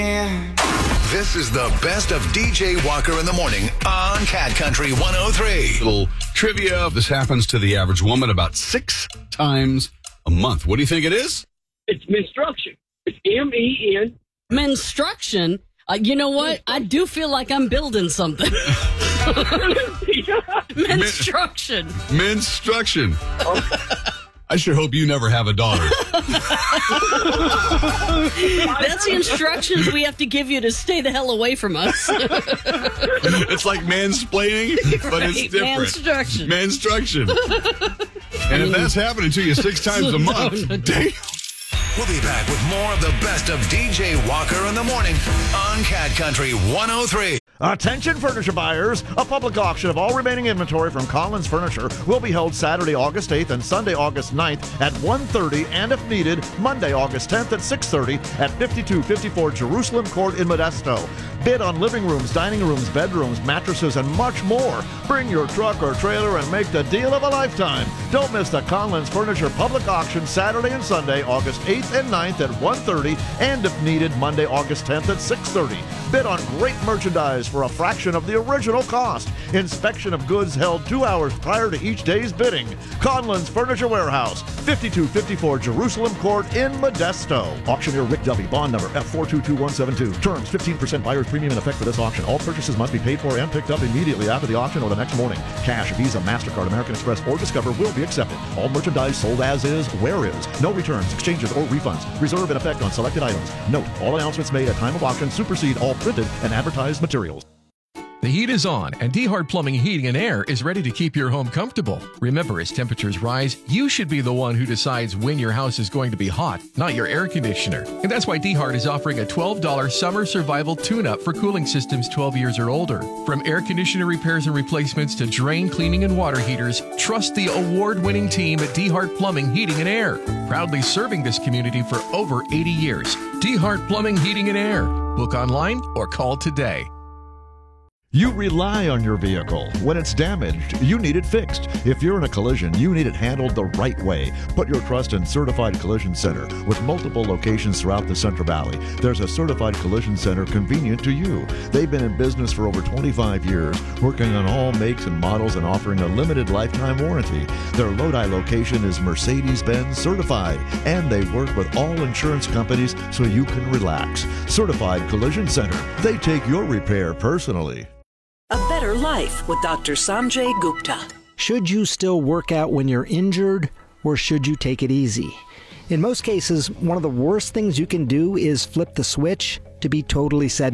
This is the best of DJ Walker in the morning on Cat Country 103. Little trivia. This happens to the average woman about 6 times a month. What do you think it is? It's menstruation. It's M-E-N. Menstruation? You know what? I do feel like I'm building something. Menstruation. Menstruation. I sure hope you never have a daughter. That's the instructions we have to give you to stay the hell away from us. It's like mansplaining, but it's different. Menstruation. And if that's happening to you 6 times a month, damn. We'll be back with more of the best of DJ Walker in the morning on Cat Country 103. Attention furniture buyers, a public auction of all remaining inventory from Collins Furniture will be held Saturday, August 8th and Sunday, August 9th at 1:30 and if needed, Monday, August 10th at 6:30 at 5254 Jerusalem Court in Modesto. Bid on living rooms, dining rooms, bedrooms, mattresses, and much more. Bring your truck or trailer and make the deal of a lifetime. Don't miss the Collins Furniture public auction Saturday and Sunday, August 8th and 9th at 1:30 and if needed, Monday, August 10th at 6:30. Bid on great merchandise for a fraction of the original cost. Inspection of goods held 2 hours prior to each day's bidding. Conlon's Furniture Warehouse, 5254 Jerusalem Court in Modesto. Auctioneer Rick Dubby, bond number F422172. Terms, 15% buyer's premium in effect for this auction. All purchases must be paid for and picked up immediately after the auction or the next morning. Cash, Visa, MasterCard, American Express, or Discover will be accepted. All merchandise sold as is, where is. No returns, exchanges, or refunds. Reserve in effect on selected items. Note, all announcements made at time of auction supersede all printed and advertised materials. The heat is on, and D-Hart Plumbing, Heating, and Air is ready to keep your home comfortable. Remember, as temperatures rise, you should be the one who decides when your house is going to be hot, not your air conditioner. And that's why D-Hart is offering a $12 summer survival tune-up for cooling systems 12 years or older. From air conditioner repairs and replacements to drain cleaning and water heaters, trust the award-winning team at D-Hart Plumbing, Heating, and Air. Proudly serving this community for over 80 years. D-Hart Plumbing, Heating, and Air. Book online or call today. You rely on your vehicle. When it's damaged, you need it fixed. If you're in a collision, you need it handled the right way. Put your trust in Certified Collision Center. With multiple locations throughout the Central Valley, there's a Certified Collision Center convenient to you. They've been in business for over 25 years, working on all makes and models and offering a limited lifetime warranty. Their Lodi location is Mercedes-Benz certified, and they work with all insurance companies so you can relax. Certified Collision Center. They take your repair personally. A better life with Dr. Sanjay Gupta. Should you still work out when you're injured, or should you take it easy? In most cases, one of the worst things you can do is flip the switch to be totally sedentary.